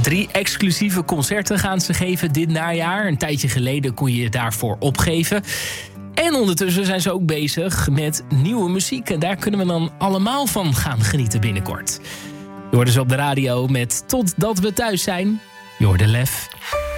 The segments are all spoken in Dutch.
3 exclusieve concerten gaan ze geven dit najaar. Een tijdje geleden kon je je daarvoor opgeven. En ondertussen zijn ze ook bezig met nieuwe muziek. En daar kunnen we dan allemaal van gaan genieten binnenkort. Je hoorde ze op de radio met Totdat we thuis zijn. Je hoorde Lef.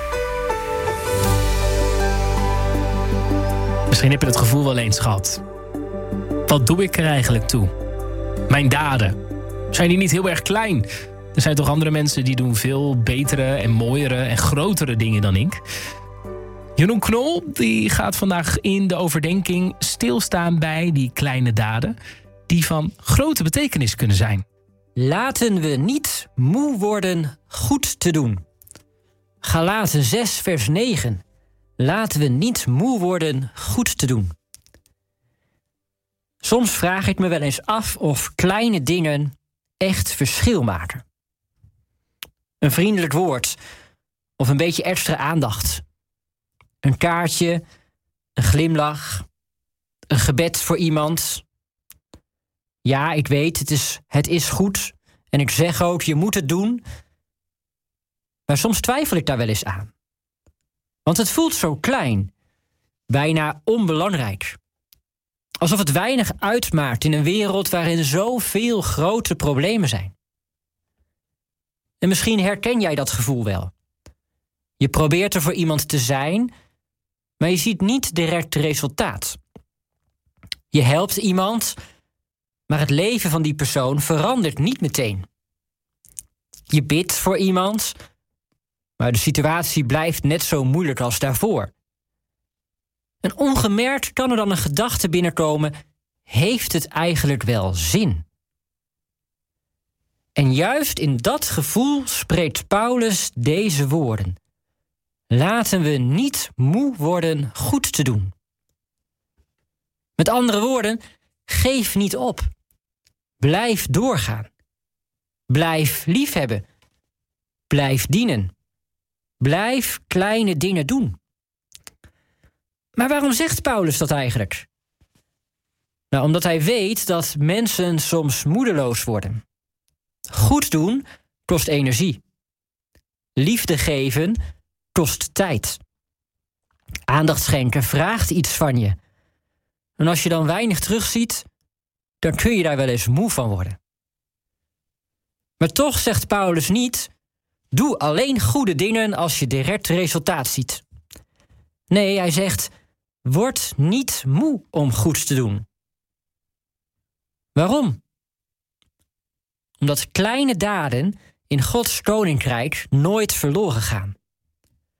Misschien heb je het gevoel wel eens gehad. Wat doe ik er eigenlijk toe? Mijn daden. Zijn die niet heel erg klein? Er zijn toch andere mensen die doen veel betere en mooiere en grotere dingen dan ik. Jeroen Knol die gaat vandaag in de overdenking stilstaan bij die kleine daden die van grote betekenis kunnen zijn. Laten we niet moe worden goed te doen. Galaten 6 vers 9. Laten we niet moe worden goed te doen. Soms vraag ik me wel eens af of kleine dingen echt verschil maken. Een vriendelijk woord of een beetje extra aandacht. Een kaartje, een glimlach, een gebed voor iemand. Ja, ik weet, het is goed. En ik zeg ook, je moet het doen. Maar soms twijfel ik daar wel eens aan. Want het voelt zo klein, bijna onbelangrijk. Alsof het weinig uitmaakt in een wereld waarin zoveel grote problemen zijn. En misschien herken jij dat gevoel wel. Je probeert er voor iemand te zijn, maar je ziet niet direct resultaat. Je helpt iemand, maar het leven van die persoon verandert niet meteen. Je bidt voor iemand, maar de situatie blijft net zo moeilijk als daarvoor. En ongemerkt kan er dan een gedachte binnenkomen: heeft het eigenlijk wel zin? En juist in dat gevoel spreekt Paulus deze woorden. Laten we niet moe worden goed te doen. Met andere woorden, geef niet op. Blijf doorgaan. Blijf liefhebben. Blijf dienen. Blijf kleine dingen doen. Maar waarom zegt Paulus dat eigenlijk? Nou, omdat hij weet dat mensen soms moedeloos worden. Goed doen kost energie. Liefde geven kost tijd. Aandacht schenken vraagt iets van je. En als je dan weinig terugziet, dan kun je daar wel eens moe van worden. Maar toch zegt Paulus niet: doe alleen goede dingen als je direct resultaat ziet. Nee, hij zegt: word niet moe om goed te doen. Waarom? Omdat kleine daden in Gods koninkrijk nooit verloren gaan.